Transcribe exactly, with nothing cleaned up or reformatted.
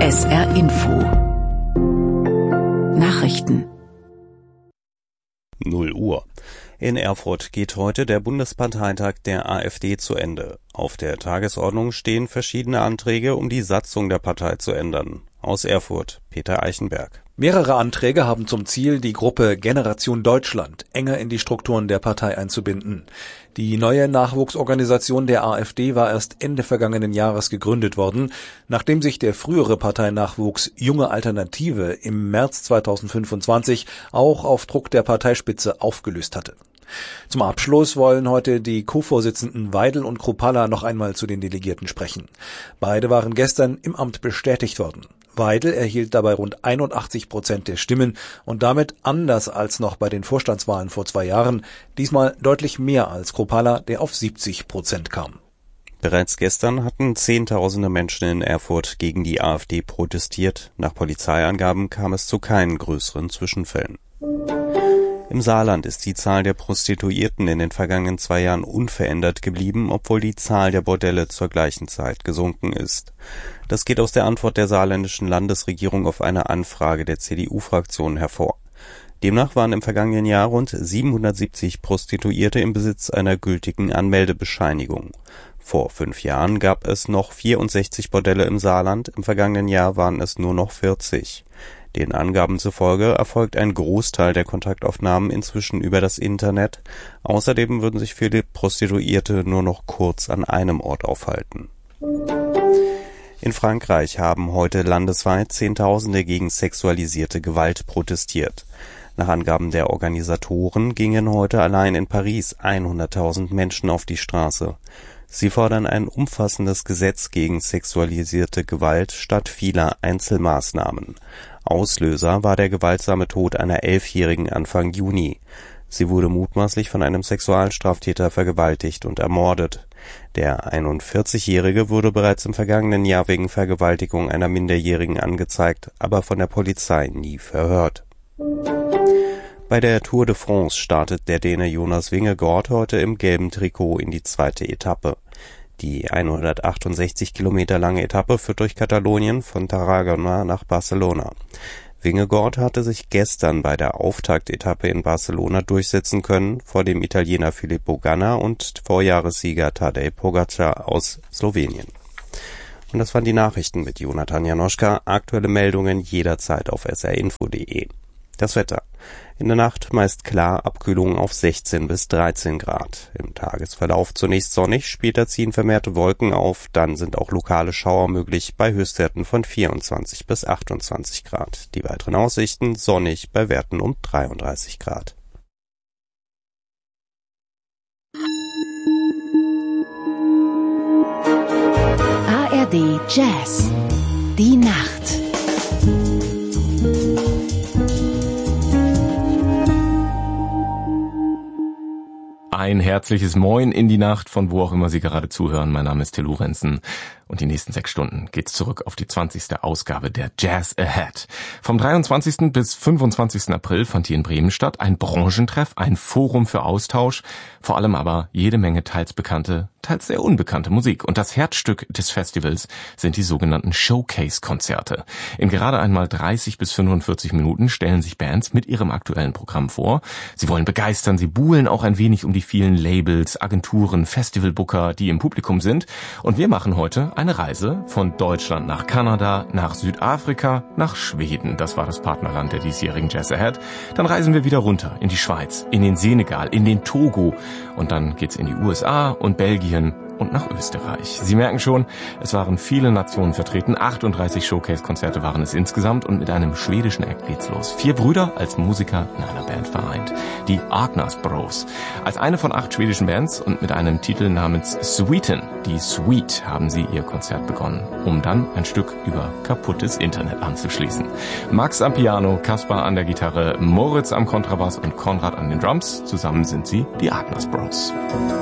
S R Info Nachrichten null Uhr. In Erfurt geht heute der Bundesparteitag der AfD zu Ende. Auf der Tagesordnung stehen verschiedene Anträge, um die Satzung der Partei zu ändern. Aus Erfurt, Peter Eichenberg. Mehrere Anträge haben zum Ziel, die Gruppe Generation Deutschland enger in die Strukturen der Partei einzubinden. Die neue Nachwuchsorganisation der AfD war erst Ende vergangenen Jahres gegründet worden, nachdem sich der frühere Parteinachwuchs Junge Alternative im März zweitausendfünfundzwanzig auch auf Druck der Parteispitze aufgelöst hatte. Zum Abschluss wollen heute die Co-Vorsitzenden Weidel und Kruppalla noch einmal zu den Delegierten sprechen. Beide waren gestern im Amt bestätigt worden. Weidel erhielt dabei rund einundachtzig Prozent der Stimmen und damit, anders als noch bei den Vorstandswahlen vor zwei Jahren, diesmal deutlich mehr als Kruppalla, der auf siebzig Prozent kam. Bereits gestern hatten Zehntausende Menschen in Erfurt gegen die AfD protestiert. Nach Polizeiangaben kam es zu keinen größeren Zwischenfällen. Im Saarland ist die Zahl der Prostituierten in den vergangenen zwei Jahren unverändert geblieben, obwohl die Zahl der Bordelle zur gleichen Zeit gesunken ist. Das geht aus der Antwort der saarländischen Landesregierung auf eine Anfrage der C D U-Fraktion hervor. Demnach waren im vergangenen Jahr rund siebenhundertsiebzig Prostituierte im Besitz einer gültigen Anmeldebescheinigung. Vor fünf Jahren gab es noch vierundsechzig Bordelle im Saarland, im vergangenen Jahr waren es nur noch vierzig. Den Angaben zufolge erfolgt ein Großteil der Kontaktaufnahmen inzwischen über das Internet. Außerdem würden sich viele Prostituierte nur noch kurz an einem Ort aufhalten. In Frankreich haben heute landesweit Zehntausende gegen sexualisierte Gewalt protestiert. Nach Angaben der Organisatoren gingen heute allein in Paris hunderttausend Menschen auf die Straße. Sie fordern ein umfassendes Gesetz gegen sexualisierte Gewalt statt vieler Einzelmaßnahmen. Auslöser war der gewaltsame Tod einer Elfjährigen Anfang Juni. Sie wurde mutmaßlich von einem Sexualstraftäter vergewaltigt und ermordet. Der einundvierzigjährige wurde bereits im vergangenen Jahr wegen Vergewaltigung einer Minderjährigen angezeigt, aber von der Polizei nie verhört. Bei der Tour de France startet der Däne Jonas Vingegaard heute im gelben Trikot in die zweite Etappe. Die hundertachtundsechzig Kilometer lange Etappe führt durch Katalonien von Tarragona nach Barcelona. Vingegaard hatte sich gestern bei der Auftaktetappe in Barcelona durchsetzen können vor dem Italiener Filippo Ganna und Vorjahressieger Tadej Pogačar aus Slowenien. Und das waren die Nachrichten mit Jonathan Janoschka. Aktuelle Meldungen jederzeit auf s r info punkt d e. Das Wetter. In der Nacht meist klar, Abkühlung auf sechzehn bis dreizehn Grad. Im Tagesverlauf zunächst sonnig, später ziehen vermehrte Wolken auf, dann sind auch lokale Schauer möglich bei Höchstwerten von vierundzwanzig bis achtundzwanzig Grad. Die weiteren Aussichten sonnig bei Werten um dreiunddreißig Grad. A R D Jazz. Die Nacht. Ein herzliches Moin in die Nacht, von wo auch immer Sie gerade zuhören. Mein Name ist Till Lorenzen und die nächsten sechs Stunden geht's zurück auf die zwanzigste Ausgabe der Jazz Ahead. Vom dreiundzwanzigsten bis fünfundzwanzigsten April fand hier in Bremen statt ein Branchentreff, ein Forum für Austausch, vor allem aber jede Menge teils bekannte, teils sehr unbekannte Musik. Und das Herzstück des Festivals sind die sogenannten Showcase-Konzerte. In gerade einmal dreißig bis fünfundvierzig Minuten stellen sich Bands mit ihrem aktuellen Programm vor. Sie wollen begeistern, sie buhlen auch ein wenig um die vielen Labels, Agenturen, Festivalbooker, die im Publikum sind. Und wir machen heute eine Reise von Deutschland nach Kanada, nach Südafrika, nach Schweden. Das war das Partnerland der diesjährigen Jazz Ahead. Dann reisen wir wieder runter in die Schweiz, in den Senegal, in den Togo. Und dann geht's in die U S A und Belgien und nach Österreich. Sie merken schon, es waren viele Nationen vertreten. achtunddreißig Showcase-Konzerte waren es insgesamt und mit einem schwedischen Act geht's los. Vier Brüder als Musiker in einer Band vereint. Die Agnas Bros. Als eine von acht schwedischen Bands und mit einem Titel namens Sweeten, die Sweet, haben sie ihr Konzert begonnen, um dann ein Stück über kaputtes Internet anzuschließen. Max am Piano, Kaspar an der Gitarre, Moritz am Kontrabass und Konrad an den Drums. Zusammen sind sie die Agnas Bros.